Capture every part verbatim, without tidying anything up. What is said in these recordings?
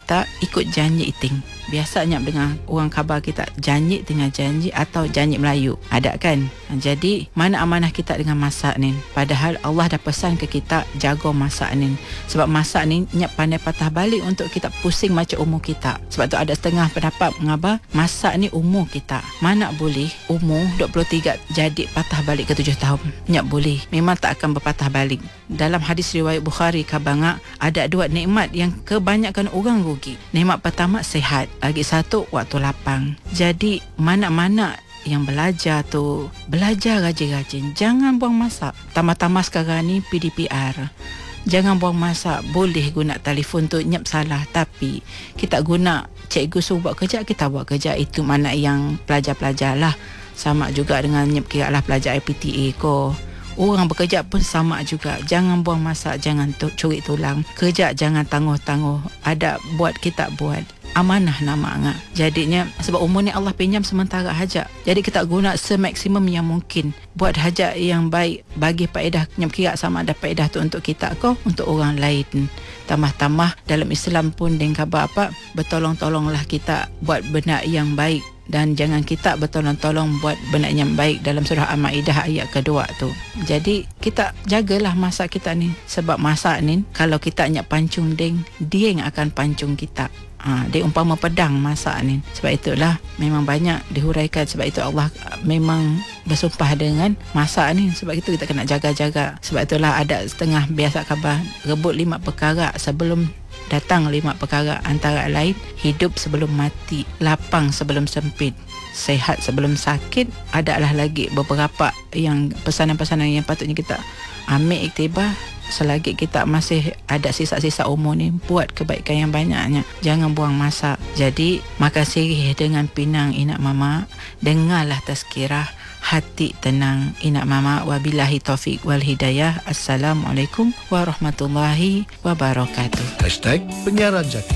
kita ikut janji iting. Biasanya dengar orang khabar kita janji tengah janji atau janji Melayu. Ada kan? Jadi mana amanah kita dengan masak ni? Padahal Allah dah pesan ke kita jaga masak ni. Sebab masak ni nyak pandai patah balik untuk kita pusing macam umur kita. Sebab tu ada setengah pendapat mengabar masak ni umur kita. Mana boleh umur dua puluh tiga jadi patah balik ke tujuh tahun. Nyak boleh. Memang tak akan berpatah balik. Dalam hadis riwayat Bukhari kabanga ada dua nikmat yang kebanyakan orang rugi. Nikmat pertama sihat. Lagi satu waktu lapang. Jadi mana-mana yang belajar tu belajar rajin-rajin. Jangan buang masa. Tambah-tambah sekarang ni P D P R. Jangan buang masa. Boleh guna telefon tu nyap salah, tapi kita guna cikgu suruh buat kerja, kita buat kerja. Itu mana yang pelajar-pelajar lah. Sama juga dengan nyap kira lah pelajar I P T A ko. Orang bekerja pun sama juga. Jangan buang masa, jangan tu, curi tulang. Kerja jangan tangguh-tangguh. Ada buat, kita buat. Amanah nama ngak. Jadinya sebab umur ni Allah pinjam sementara hajat. Jadi kita guna semaksimum yang mungkin. Buat hajat yang baik, bagi faedah. Nyam kira sama ada faedah tu untuk kita ko, untuk orang lain. Tambah-tambah dalam Islam pun dengan khabar apa, bertolong-tolonglah kita buat benda yang baik. Dan jangan kita bertolong-tolong buat benda yang baik dalam surah Al-Ma'idah ayat kedua tu. Jadi kita jagalah masa kita ni. Sebab masa ni kalau kita nyak pancung deng, dia yang akan pancung kita. Ha, dia umpama pedang masa ni. Sebab itulah memang banyak dihuraikan. Sebab itu Allah memang bersumpah dengan masa ni. Sebab itu kita kena jaga-jaga. Sebab itulah ada setengah biasa khabar rebut lima perkara sebelum datang lima perkara, antara lain hidup sebelum mati, lapang sebelum sempit, sehat sebelum sakit. Adalah lagi beberapa yang pesanan-pesanan yang patutnya kita ambil iktibar selagi kita masih ada sisa-sisa umur ni. Buat kebaikan yang banyaknya, jangan buang masa. Jadi makasih dengan pinang inak mama, dengarlah tazkirah, hati tenang inak mama. Wabillahi taufiq wal hidayah. Assalamualaikum warahmatullahi wabarakatuh. Hashtag penyiaran jaki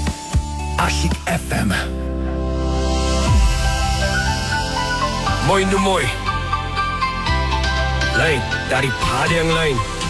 Asyik F M. Moi numoy lain daripada yang lain.